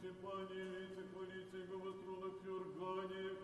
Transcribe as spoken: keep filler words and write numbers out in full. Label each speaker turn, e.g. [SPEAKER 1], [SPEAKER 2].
[SPEAKER 1] Пане, лице хвалится, и го во струнах и органе,